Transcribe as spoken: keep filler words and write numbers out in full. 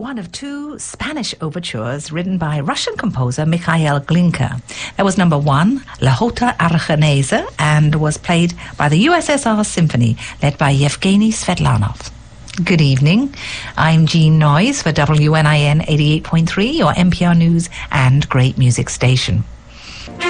one of two Spanish overtures written by Russian composer Mikhail Glinka. That was number one, La Jota Aragonesa, and was played by the U S S R Symphony, led by Yevgeny Svetlanov. Good evening. I'm Jean Noyes for W N I N eighty-eight point three, your N P R News and Great Music Station.